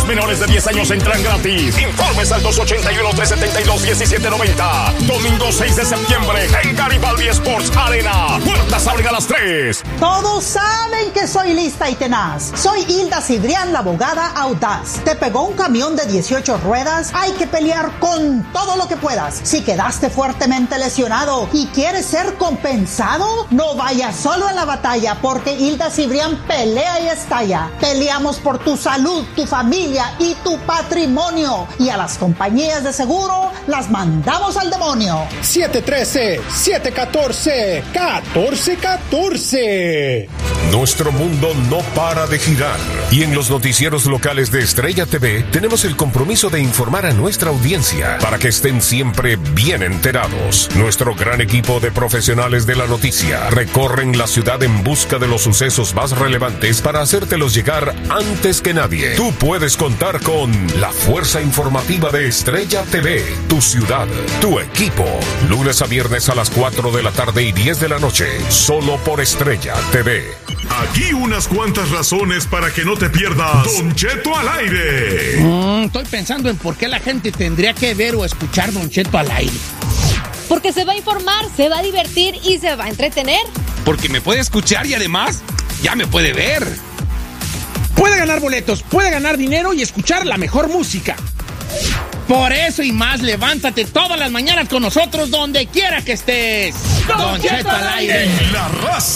Los menores de 10 años entran gratis. Informes al 281-372-1790. Domingo 6 de septiembre en Garibaldi Sports Arena. Puertas abren a las 3. Todos saben que soy lista y tenaz. Soy Hilda Cidrián, la abogada audaz. ¿Te pegó un camión de 18 ruedas? Hay que pelear con todo lo que puedas. Si quedaste fuertemente lesionado y quieres ser compensado, no vayas solo en la batalla, porque Hilda Cidrián pelea y estalla. Peleamos por tu salud, tu familia y tu patrimonio. Y a las compañías de seguro las mandamos al demonio. 713-714-1414. Nuestro mundo no para de girar. Y en los noticieros locales de Estrella TV tenemos el compromiso de informar a nuestra audiencia para que estén siempre bien enterados. Nuestro gran equipo de profesionales de la noticia recorren la ciudad en busca de los sucesos más relevantes para hacértelos llegar antes que nadie. Tú puedes contar con la fuerza informativa de Estrella TV, tu ciudad, tu equipo. Lunes a viernes a las 4 de la tarde y 10 de la noche, solo por Estrella TV. Aquí unas cuantas razones para que no te pierdas Don Cheto al aire. Estoy pensando en por qué la gente tendría que ver o escuchar Don Cheto al aire. Porque se va a informar, se va a divertir y se va a entretener. Porque me puede escuchar y además ya me puede ver. Puede ganar boletos, puede ganar dinero y escuchar la mejor música. Por eso y más, levántate todas las mañanas con nosotros donde quiera que estés. Don Cheto al aire. La raza.